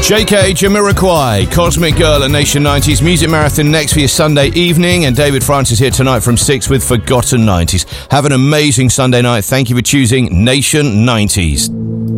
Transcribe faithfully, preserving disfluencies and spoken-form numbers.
J K, Jamiroquai, Cosmic Girl at Nation nineties Music Marathon next for your Sunday evening, and David Francis here tonight from six with Forgotten nineties. Have an amazing Sunday night. Thank you for choosing Nation nineties.